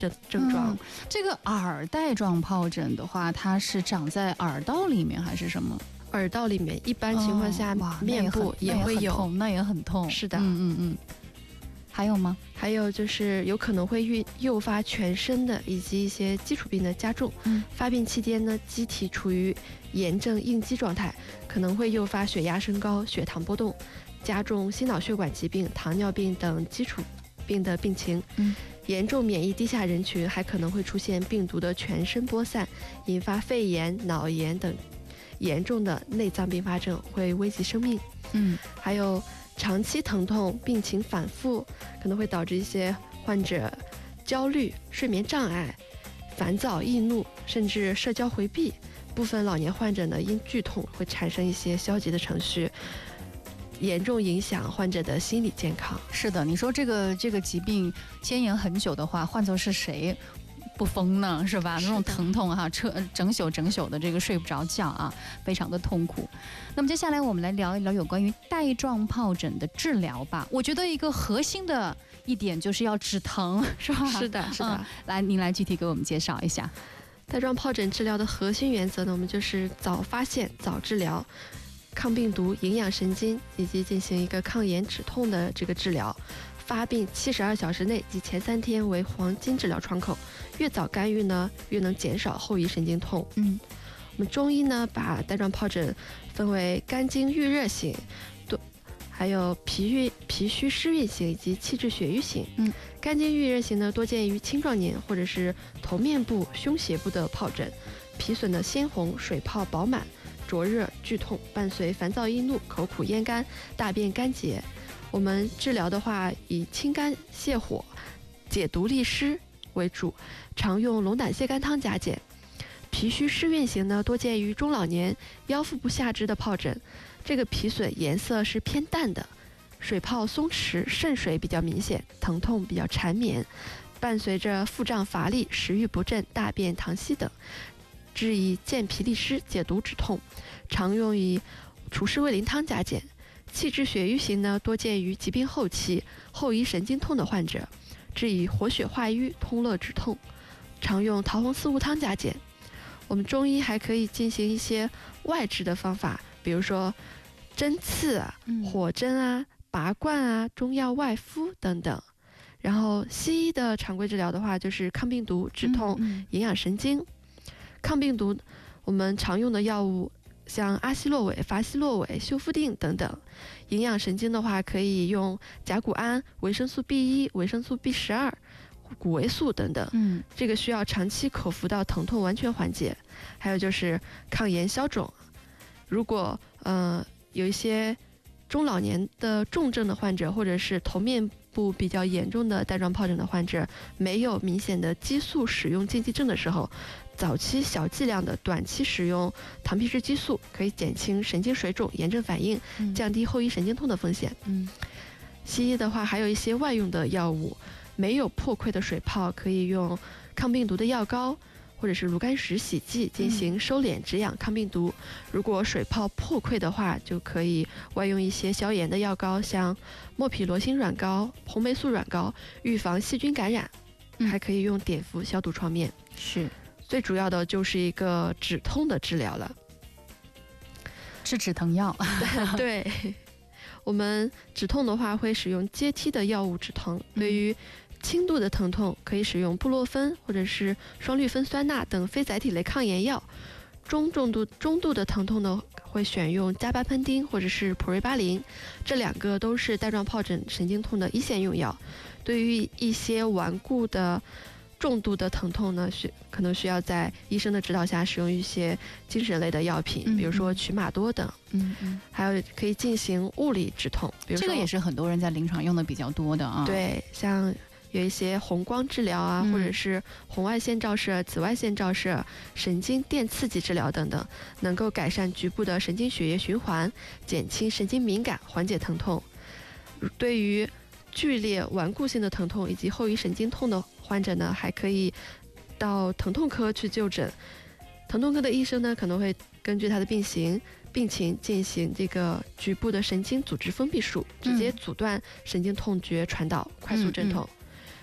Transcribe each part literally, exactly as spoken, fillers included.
症症状、 嗯。这个耳带状疱疹的话，它是长在耳道里面还是什么？ 耳道里面，一般情况下、 哦、 面部也会有， 那也很痛。 是的， 嗯嗯嗯。还有吗？ 还有就是有可能会诱发全身的以及一些基础病的加重。 嗯， 发病期间呢，机体处于炎症应激状态，可能会诱发血压升高、血糖波动，加重心脑血管疾病、糖尿病等基础病的病情。 嗯， 严重免疫低下人群还可能会出现病毒的全身播散，引发肺炎、脑炎等严重的内脏并发症，会危及生命。 嗯， 还有长期疼痛、病情反复，可能会导致一些患者焦虑、睡眠障碍、烦躁、易怒，甚至社交回避。部分老年患者呢，因剧痛会产生一些消极的情绪，严重影响患者的心理健康。 是的，你说这个这个疾病牵延很久的话，换作是谁不疯呢？是吧？那种疼痛哈、啊，彻整宿整宿的这个睡不着觉啊，非常的痛苦。那么接下来我们来聊一聊有关于带状疱疹的治疗吧。我觉得一个核心的一点就是要止疼，是吧？ 是的，是的。嗯、 来，您来具体给我们介绍一下带状疱疹治疗的核心原则呢？我们就是早发现、早治疗，抗病毒、营养神经，以及进行一个抗炎止痛的这个治疗。发病七十二小时内及前三天为黄金治疗窗口，越早干预呢，越能减少后遗神经痛。 嗯， 我们中医呢，把带状疱疹分为肝经郁热型，多还有脾郁脾虚湿运型以及气滞血瘀型。 嗯， 肝经郁热型呢，多见于青壮年或者是头面部、胸胁部的疱疹，皮损的鲜红、水泡饱满、灼热、剧痛，伴随烦躁易怒、口苦咽干、大便干结。我们治疗的话，以清肝泻火、解毒利湿为主，常用龙胆泻肝汤加减。脾虚湿运型呢，多见于中老年腰腹部下肢的疱疹，这个皮损颜色是偏淡的，水泡松弛，渗水比较明显，疼痛比较缠绵，伴随着腹胀乏力、食欲不振、大便溏稀等，治以健脾利湿、解毒止痛，常用以除湿味淋汤加减。气滞血瘀型呢，多见于疾病后期后遗神经痛的患者，治以活血化瘀、通络止痛，常用桃红四物汤加减。我们中医还可以进行一些外治的方法，比如说针刺啊、火针啊、拔罐啊、中药外敷等等。然后西医的常规治疗的话，就是抗病毒、止痛、营养神经。抗病毒我们常用的药物像阿昔洛韦、伐昔洛韦、修复定等等。营养神经的话，可以用甲钴胺、维生素 B 一、维生素 B 十二、谷维素等等。 嗯， 这个需要长期口服到疼痛完全缓解。还有就是抗炎消肿。如果呃有一些中老年的重症的患者，或者是头面部比较严重的带状疱疹的患者，没有明显的激素使用禁忌症的时候，早期小剂量的短期使用糖皮质激素，可以减轻神经水肿、炎症反应，降低后遗神经痛的风险。 嗯， 西医的话还有一些外用的药物，没有破溃的水泡可以用抗病毒的药膏，或者是炉甘石洗剂进行收敛止痒抗病毒。如果水泡破溃的话，就可以外用一些消炎的药膏，像莫匹罗辛软膏、红霉素软膏，预防细菌感染。还可以用碘伏消毒创面。 是， 最主要的就是一个止痛的治疗了， 吃止疼药。 对，我们止痛的话会使用阶梯的药物止疼，对于轻度的疼痛可以使用布洛芬或者是双氯芬酸钠等非甾体类抗炎药，中重度中度的疼痛呢会选用加巴喷丁或者是普瑞巴林，这两个都是带状疱疹神经痛的一线用药。对于一些顽固的重度的疼痛呢，需可能需要在医生的指导下使用一些精神类的药品，嗯嗯比如说曲马多等。 嗯嗯， 还有可以进行物理止痛，比如说这个也是很多人在临床用的比较多的啊。 对，像有一些红光治疗啊，嗯、或者是红外线照射、紫外线照射、神经电刺激治疗等等，能够改善局部的神经血液循环，减轻神经敏感，缓解疼痛。对于剧烈顽固性的疼痛以及后遗神经痛的患者呢，还可以到疼痛科去就诊。疼痛科的医生呢，可能会根据他的病情病情进行这个局部的神经组织封闭术，直接阻断神经痛觉传导，快速镇痛。嗯嗯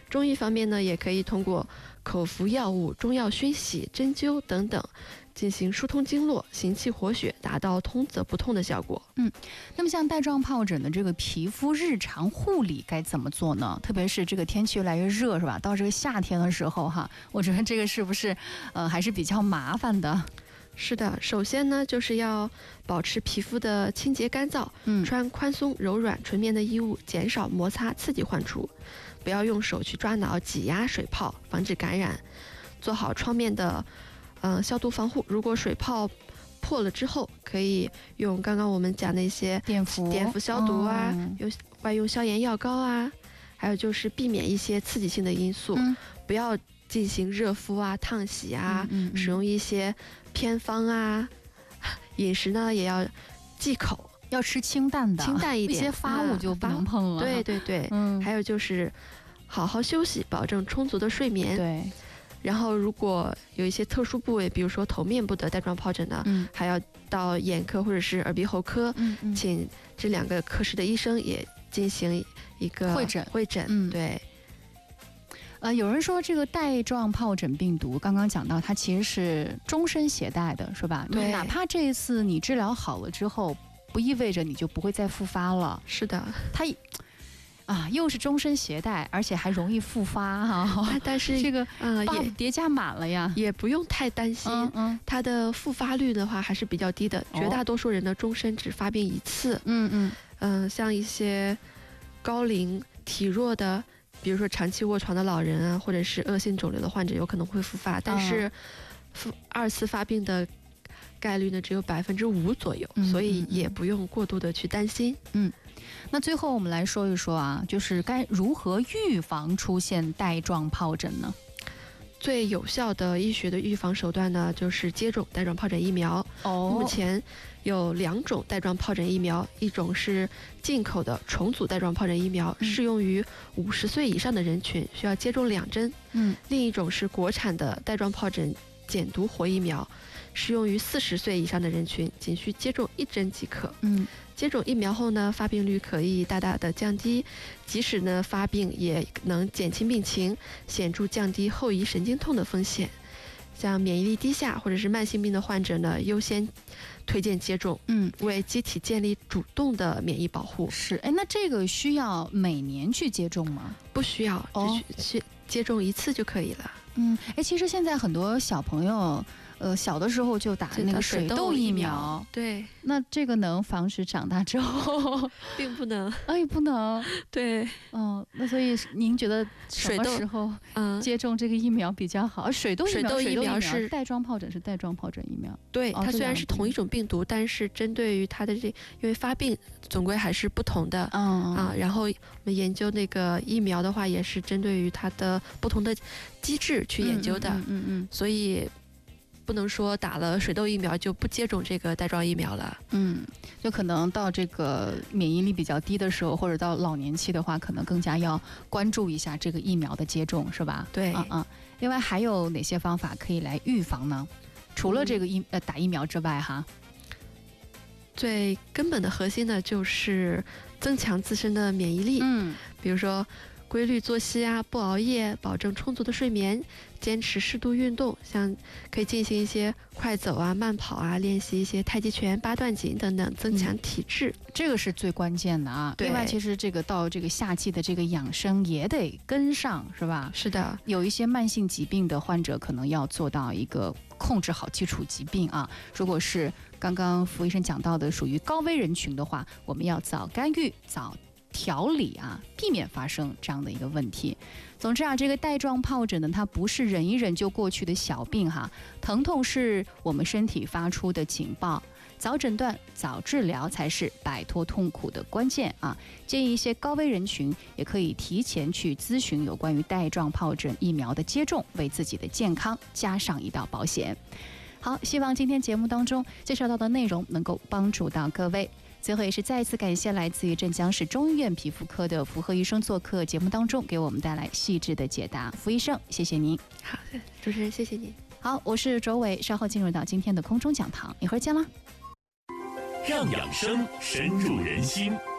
中医方面呢，也可以通过口服药物、中药熏洗、针灸等等，进行疏通经络、行气活血，达到通则不痛的效果。 嗯，那么像带状疱疹的这个皮肤日常护理该怎么做呢？特别是这个天气越来越热，是吧？到这个夏天的时候哈，我觉得这个是不是呃还是比较麻烦的？ 是的，首先呢，就是要保持皮肤的清洁干燥， 嗯， 穿宽松柔软纯棉的衣物，减少摩擦刺激患处，不要用手去抓挠、挤压水泡，防止感染。做好窗面的嗯、呃、消毒防护，如果水泡破了之后，可以用刚刚我们讲的一些碘伏、 碘伏消毒啊， 嗯、 用外用消炎药膏啊，还有就是避免一些刺激性的因素， 嗯、 不要进行热敷啊、烫洗啊， 嗯嗯嗯、 使用一些偏方啊，饮食呢也要忌口， 要吃清淡的， 清淡一点， 一些发物就不能碰了。 啊、对对对， 嗯， 还有就是好好休息，保证充足的睡眠。 对。 然后，如果有一些特殊部位，比如说头面部的带状疱疹呢， 嗯， 还要到眼科或者是耳鼻喉科， 嗯嗯， 请这两个科室的医生也进行一个会诊。 会诊， 嗯， 对。 呃，有人说这个带状疱疹病毒，刚刚讲到它其实是终身携带的，是吧？ 对。 哪怕这一次你治疗好了之后，不意味着你就不会再复发了。 是的， 它。啊，又是终身携带，而且还容易复发哈、啊。 但是这个嗯也叠加满了呀， 也不用太担心。 嗯嗯， 它的复发率的话还是比较低的， 哦、 绝大多数人的终身只发病一次。 嗯嗯嗯、呃，像一些高龄体弱的，比如说长期卧床的老人啊，或者是恶性肿瘤的患者，有可能会复发，但是复二次发病的概率呢只有百分之五左右， 嗯嗯嗯， 所以也不用过度的去担心。 嗯。那最后我们来说一说啊，就是该如何预防出现带状疱疹呢？ 最有效的医学的预防手段呢，就是接种带状疱疹疫苗。 哦， 目前有两种带状疱疹疫苗，一种是进口的重组带状疱疹疫苗， 嗯、 适用于五十岁以上的人群，需要接种两针。 嗯， 另一种是国产的带状疱疹减毒活疫苗，适用于四十岁以上的人群，仅需接种一针即可。 嗯。 接种疫苗后呢，发病率可以大大的降低，即使呢发病也能减轻病情，显著降低后遗神经痛的风险。像免疫力低下或者是慢性病的患者呢，优先推荐接种， 嗯， 为机体建立主动的免疫保护。 是，哎，那这个需要每年去接种吗？ 不需要， 哦， 只需接种一次就可以了。 嗯，哎，其实现在很多小朋友。呃，小的时候就打那个水痘疫苗， 对， 那这个能防止长大之后， 并不能， 哎，不能， 对， 嗯，那所以您觉得什么时候接种这个疫苗比较好？水痘疫苗， 水痘疫苗是带状疱疹是带状疱疹疫苗， 对，它虽然是同一种病毒，但是针对于它的这，因为发病总归还是不同的， 嗯啊，然后我们研究那个疫苗的话，也是针对于它的不同的机制去研究的， 嗯嗯嗯， 所以。不能说打了水痘疫苗就不接种这个带状疫苗了。 嗯，就可能到这个免疫力比较低的时候，或者到老年期的话，可能更加要关注一下这个疫苗的接种，是吧？ 对， 啊啊。另外还有哪些方法可以来预防呢？除了这个疫呃打疫苗之外，哈， 最根本的核心呢，就是增强自身的免疫力。 嗯， 比如说。规律作息啊，不熬夜，保证充足的睡眠，坚持适度运动，像可以进行一些快走啊、慢跑啊，练习一些太极拳、八段锦等等，增强体质。 嗯、这个是最关键的啊。另外，其实这个到这个夏季的这个养生也得跟上，是吧？ 是的， 有一些慢性疾病的患者可能要做到一个控制好基础疾病啊。如果是刚刚福医生讲到的属于高危人群的话，我们要早干预、早调理啊，避免发生这样的一个问题。总之啊，这个带状疱疹呢，它不是忍一忍就过去的小病哈，疼痛是我们身体发出的警报，早诊断、早治疗才是摆脱痛苦的关键啊！建议一些高危人群也可以提前去咨询有关于带状疱疹疫苗的接种，为自己的健康加上一道保险。好，希望今天节目当中介绍到的内容能够帮助到各位。最后也是再次感谢来自于镇江市中医院皮肤科的福贺医生做客节目当中，给我们带来细致的解答。福医生，谢谢您。 好的，主持人，谢谢您。 好，我是卓伟，稍后进入到今天的空中讲堂，一会儿见啦。 让养生深入人心，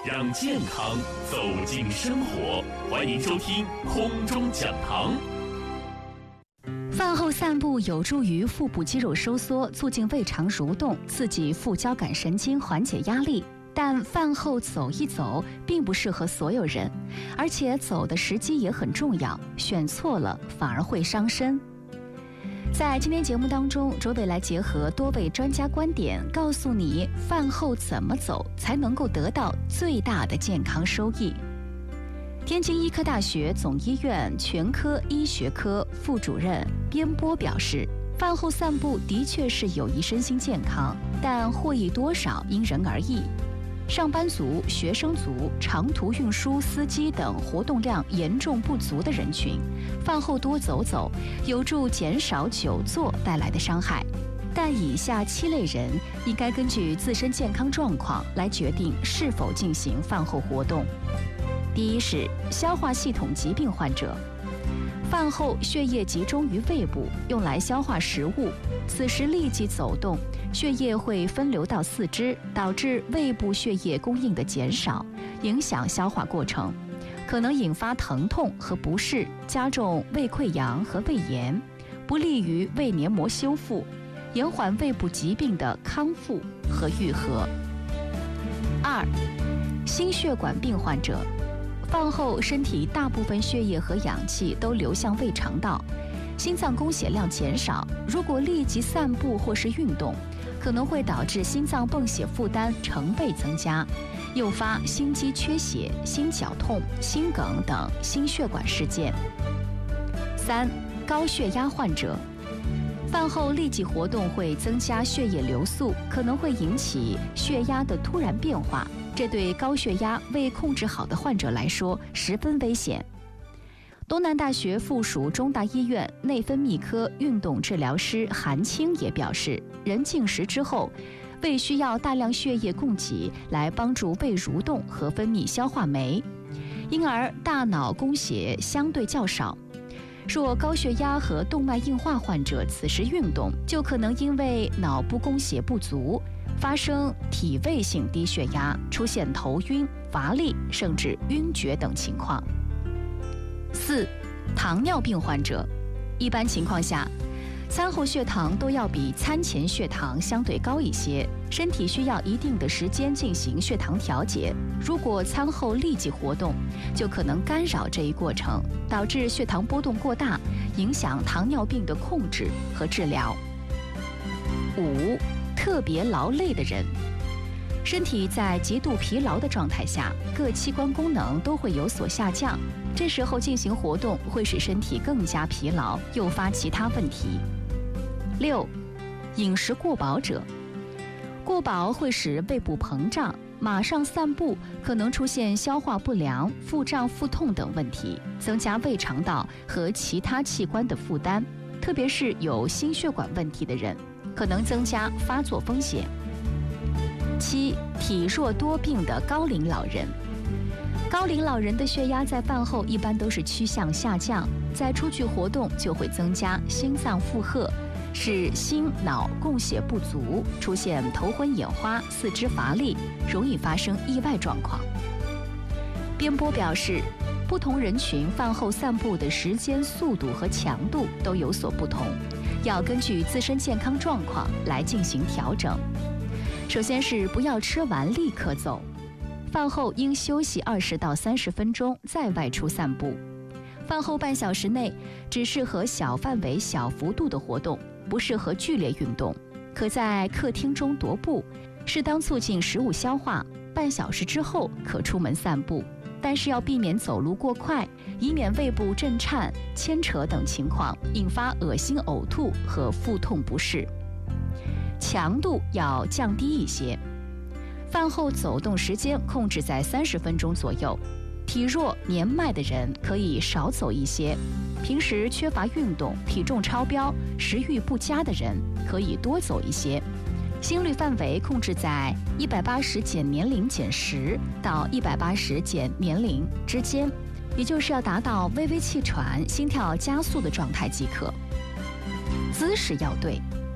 让健康走进生活。欢迎收听空中讲堂。 饭后散步有助于腹部肌肉收缩，促进胃肠蠕动，刺激副交感神经，缓解压力。但饭后走一走并不适合所有人，而且走的时机也很重要，选错了反而会伤身。在今天节目当中，卓伟来结合多位专家观点，告诉你饭后怎么走才能够得到最大的健康收益。天津医科大学总医院全科医学科副主任边波表示，饭后散步的确是有益身心健康，但获益多少因人而异。上班族、学生族、长途运输司机等活动量严重不足的人群，饭后多走走，有助减少久坐带来的伤害。但以下七类人应该根据自身健康状况来决定是否进行饭后活动。第一是消化系统疾病患者。饭后血液集中于胃部，用来消化食物，此时立即走动，血液会分流到四肢，导致胃部血液供应的减少，影响消化过程，可能引发疼痛和不适，加重胃溃疡和胃炎，不利于胃黏膜修复，延缓胃部疾病的康复和愈合。二、心血管病患者。饭后，身体大部分血液和氧气都流向胃肠道，心脏供血量减少。如果立即散步或是运动，可能会导致心脏泵血负担成倍增加，诱发心肌缺血、心绞痛、心梗等心血管事件。三、高血压患者。饭后立即活动会增加血液流速，可能会引起血压的突然变化，这对高血压未控制好的患者来说十分危险。东南大学附属中大医院内分泌科运动治疗师韩青也表示，人进食之后，胃需要大量血液供给来帮助胃蠕动和分泌消化酶，因而大脑供血相对较少。若高血压和动脉硬化患者此时运动，就可能因为脑部供血不足，发生体位性低血压，出现头晕、乏力，甚至晕厥等情况。四、糖尿病患者。一般情况下，餐后血糖都要比餐前血糖相对高一些，身体需要一定的时间进行血糖调节。如果餐后立即活动，就可能干扰这一过程，导致血糖波动过大，影响糖尿病的控制和治疗。五、特别劳累的人。身体在极度疲劳的状态下，各器官功能都会有所下降，这时候进行活动会使身体更加疲劳，诱发其他问题。六、饮食过饱者。过饱会使胃部膨胀，马上散步可能出现消化不良、腹胀、腹痛等问题，增加胃肠道和其他器官的负担，特别是有心血管问题的人，可能增加发作风险。七、体弱多病的高龄老人。高龄老人的血压在饭后一般都是趋向下降，再出去活动就会增加心脏负荷，使心脑供血不足，出现头昏眼花、四肢乏力，容易发生意外状况。边波表示，不同人群饭后散步的时间、速度和强度都有所不同，要根据自身健康状况来进行调整。首先是不要吃完立刻走，饭后应休息二十到三十分钟再外出散步。饭后半小时内只适合小范围、小幅度的活动，不适合剧烈运动。可在客厅中踱步，适当促进食物消化。半小时之后可出门散步，但是要避免走路过快，以免胃部震颤、牵扯等情况引发恶心、呕吐和腹痛不适。强度要降低一些，饭后走动时间控制在三十分钟左右。体弱年迈的人可以少走一些，平时缺乏运动、体重超标、食欲不佳的人可以多走一些。心率范围控制在一百八十减年龄减十到一百八十减年龄之间，也就是要达到微微气喘、心跳加速的状态即可。姿势要对，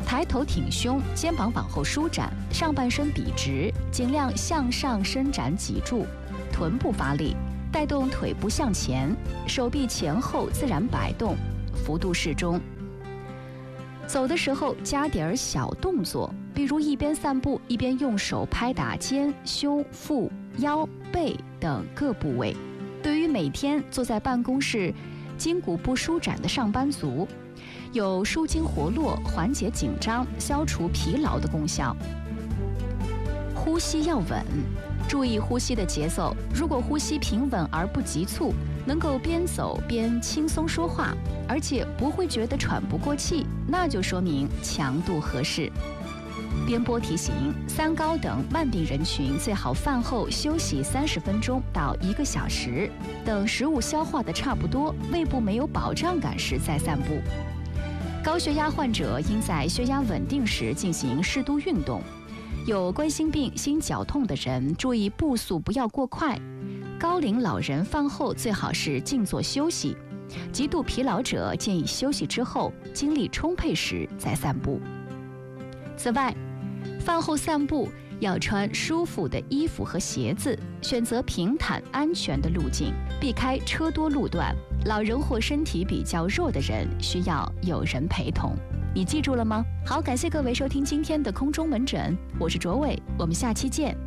抬头挺胸，肩膀往后舒展，上半身笔直，尽量向上伸展脊柱，臀部发力，带动腿部向前，手臂前后自然摆动，幅度适中。走的时候加点儿小动作，比如一边散步一边用手拍打肩、胸、腹、腰、背等各部位。对于每天坐在办公室筋骨不舒展的上班族，有舒筋活络、缓解紧张、消除疲劳的功效。呼吸要稳，注意呼吸的节奏。如果呼吸平稳而不急促，能够边走边轻松说话，而且不会觉得喘不过气，那就说明强度合适。编播提醒：三高等慢病人群最好饭后休息三十分钟到一个小时，等食物消化的差不多，胃部没有饱胀感时再散步。高血压患者应在血压稳定时进行适度运动。有冠心病、心绞痛的人注意步速不要过快。高龄老人饭后最好是静坐休息。极度疲劳者建议休息之后，精力充沛时再散步。此外，饭后散步要穿舒服的衣服和鞋子，选择平坦安全的路径，避开车多路段。老人或身体比较弱的人需要有人陪同。你记住了吗？好，感谢各位收听今天的空中门诊，我是卓伟，我们下期见。